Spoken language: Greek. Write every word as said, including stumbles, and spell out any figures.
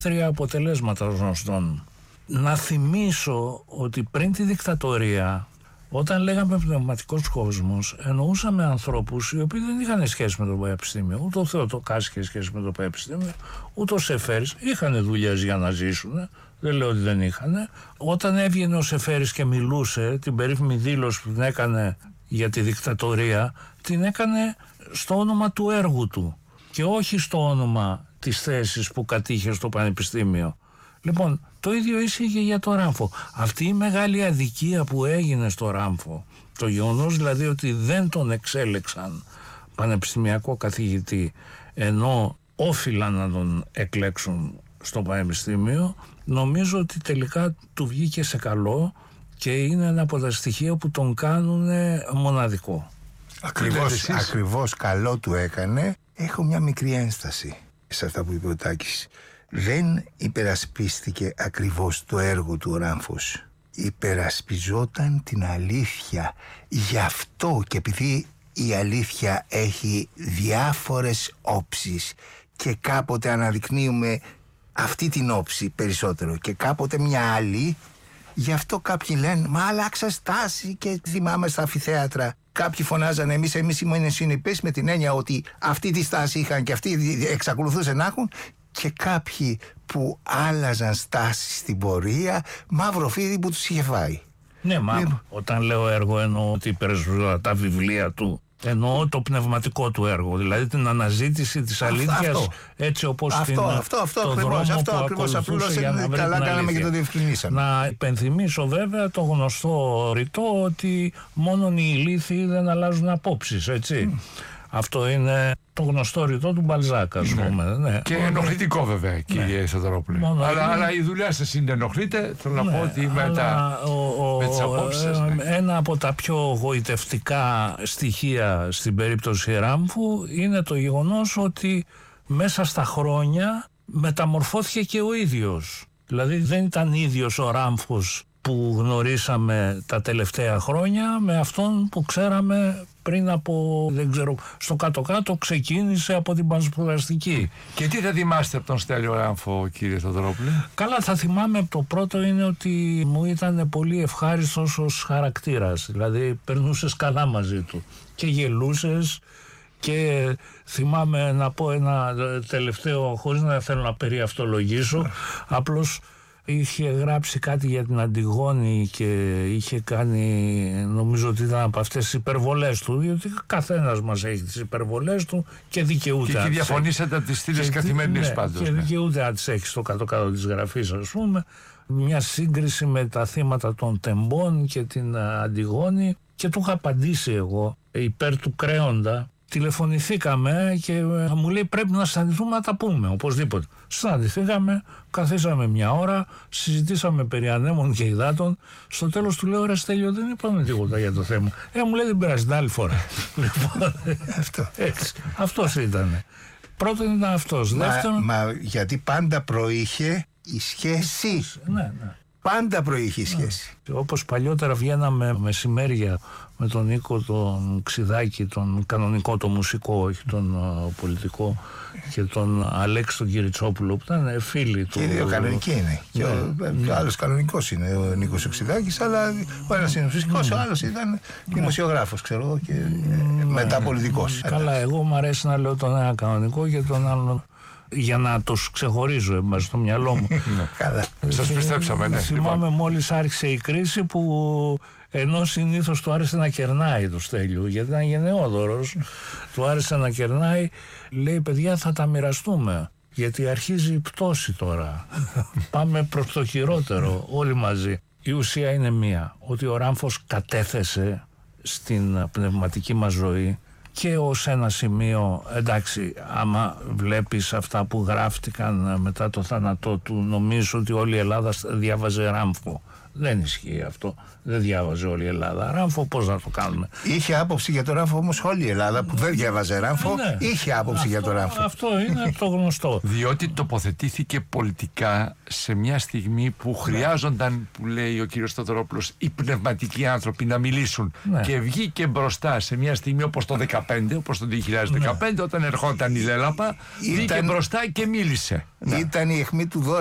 τρία αποτελέσματα γνωστών. Να θυμίσω ότι πριν τη δικτατορία, όταν λέγαμε πνευματικός κόσμος, εννοούσαμε ανθρώπους οι οποίοι δεν είχαν σχέση με το πανεπιστήμιο. Ούτε ο Θεοτοκάς είχε σχέση με το πανεπιστήμιο, ούτε ο Σεφέρης. Είχαν δουλειές για να ζήσουν, δεν λέω ότι δεν είχαν. Όταν έβγαινε ο Σεφέρης και μιλούσε, την περίφημη δήλωση που την έκανε για τη δικτατορία, την έκανε στο όνομα του έργου του και όχι στο όνομα της θέσης που κατήχε στο πανεπιστήμιο. Λοιπόν, το ίδιο ίσχυε και για το Ράμφο. Αυτή η μεγάλη αδικία που έγινε στο Ράμφο, το γεγονός δηλαδή ότι δεν τον εξέλεξαν πανεπιστημιακό καθηγητή ενώ όφυλαν να τον εκλέξουν στο πανεπιστήμιο, νομίζω ότι τελικά του βγήκε σε καλό και είναι ένα από τα στοιχεία που τον κάνουν μοναδικό. Ακριβώς, ακριβώς καλό του έκανε. Έχω μια μικρή ένσταση σε αυτά που είπε ο Τάκης. Δεν υπερασπίστηκε ακριβώς το έργο του ο Ράμφος. Υπερασπιζόταν την αλήθεια. Γι' αυτό και επειδή η αλήθεια έχει διάφορες όψεις και κάποτε αναδεικνύουμε αυτή την όψη περισσότερο και κάποτε μια άλλη, γι' αυτό κάποιοι λένε «Μα άλλαξα στάση» και θυμάμαι στα αμφιθέατρα. Κάποιοι φωνάζανε εμείς, εμείς ήμουν συνεπείς με την έννοια ότι αυτή τη στάση είχαν και αυτοί εξακολουθούσαν να έχουν, και κάποιοι που άλλαζαν στάση στην πορεία, μαύρο φίδι που τους είχε φάει. Ναι, μα ε, όταν λέω έργο εννοώ ότι υπερασπιζόταν τα βιβλία του. Εννοώ το πνευματικό του έργο, δηλαδή την αναζήτηση της αλήθειας αυτό, έτσι όπως αυτό, την, αυτό, αυτό, το ακριβώς, δρόμο αυτό, που ακριβώς, ακολουθούσε για να βρει καλά την κάναμε και το διευκρινίσαμε. Να υπενθυμίσω βέβαια το γνωστό ρητό ότι μόνον οι ηλίθιοι δεν αλλάζουν απόψεις, έτσι. Mm. Αυτό είναι το γνωστό ρητό του Μπαλζάκ, ας πούμε. Ναι. Ναι. Και ενοχλητικό βέβαια, κύριε ναι. Σιδερόπουλε. Αλλά, είναι... αλλά η δουλειά σας είναι ενοχλείτε. Θέλω να ναι, πω ότι με, τα... ο, ο, με τις απόψεις σας. Ναι. Ένα από τα πιο γοητευτικά στοιχεία στην περίπτωση Ράμφου είναι το γεγονός ότι μέσα στα χρόνια μεταμορφώθηκε και ο ίδιος. Δηλαδή δεν ήταν ίδιος ο Ράμφος που γνωρίσαμε τα τελευταία χρόνια με αυτόν που ξέραμε πριν από, δεν ξέρω, στο κάτω-κάτω ξεκίνησε από την πανσπουδαστική. Και τι θα θυμάστε από τον Στέλιο Ράμφο, κύριε Θοδωρόπουλε? Καλά, θα θυμάμαι, το πρώτο είναι ότι μου ήταν πολύ ευχάριστος ως χαρακτήρας, δηλαδή περνούσες καλά μαζί του και γελούσες. Και θυμάμαι να πω ένα τελευταίο, χωρίς να θέλω να περιαυτολογήσω, απλώς είχε γράψει κάτι για την Αντιγόνη και είχε κάνει, νομίζω ότι ήταν από αυτές τις υπερβολές του, διότι καθένας μας έχει τις υπερβολές του και δικαιούται. Και εκεί διαφωνήσατε από τις στήλες καθημερινές ναι, πάντως. Και ναι. δικαιούται να τις έχει στο κάτω-κάτω της γραφής, ας πούμε, μια σύγκριση με τα θύματα των Τεμπών και την Αντιγόνη, και του είχα απαντήσει εγώ υπέρ του Κρέοντα. Τηλεφωνηθήκαμε και μου λέει πρέπει να συναντηθούμε να τα πούμε οπωσδήποτε. Συναντηθήκαμε, καθίσαμε μια ώρα, συζητήσαμε περί ανέμων και υδάτων. Στο τέλος του λέω ρε Στέλιο, δεν είπαμε τίποτα για το θέμα. Ε, μου λέει δεν πειράζει, την άλλη φορά. Λοιπόν, αυτό. Έτσι, αυτός ήταν. Πρώτον ήταν αυτός. Μα, Δεύτερον... μα γιατί πάντα προείχε η σχέση. Ναι, ναι. Πάντα προείχε η σχέση. Ναι. Όπως παλιότερα βγαίναμε μεσημέρια με τον Νίκο τον Ξιδάκη, τον κανονικό, τον μουσικό, όχι τον uh, πολιτικό, και τον Αλέξη τον Κυριτσόπουλο που ήταν φίλοι του. Και οι δύο κανονικοί είναι. Ναι, και ο, ναι. ο άλλος κανονικός είναι ο Νίκος ο Ξιδάκης, αλλά ο ένας είναι φυσικός, ναι. ο άλλος ήταν ναι. δημοσιογράφος, ξέρω εγώ, και ναι. μετά πολιτικός. Καλά, εγώ μου αρέσει να λέω τον ένα κανονικό και τον άλλον, για να τους ξεχωρίζω εμάς στο μυαλό μου. Καλά. Σας πιστέψαμε, ναι. Θυμάμαι μόλις άρχισε η κρίση που ενώ συνήθως του άρεσε να κερνάει το Στέλιο, γιατί ήταν γενναιόδωρος, του άρεσε να κερνάει, λέει παιδιά θα τα μοιραστούμε, γιατί αρχίζει η πτώση τώρα. Πάμε προς το χειρότερο όλοι μαζί. Η ουσία είναι μία, ότι ο Ράμφος κατέθεσε στην πνευματική μας ζωή και ως ένα σημείο, εντάξει, άμα βλέπεις αυτά που γράφτηκαν μετά το θάνατό του, νομίζω ότι όλη η Ελλάδα διάβαζε Ράμφο. Δεν ισχύει αυτό. Δεν διάβαζε όλη η Ελλάδα Ράμφο. Πώς να το κάνουμε? Είχε άποψη για το Ράμφο όμως όλη η Ελλάδα που δεν διάβαζε Ράμφο. Ναι. Είχε άποψη αυτό, για το Ράμφο. Αυτό είναι το γνωστό. Διότι τοποθετήθηκε πολιτικά σε μια στιγμή που χρειάζονταν, που λέει ο κύριος Σταθερόπουλος, οι πνευματικοί άνθρωποι να μιλήσουν. Ναι. Και βγήκε μπροστά σε μια στιγμή όπως το δεκαπέντε, όπως το δύο χιλιάδες δεκαπέντε, ναι. όταν ερχόταν η Λέλαπα, βγήκε μπροστά και μίλησε. Ήταν η αιχμή του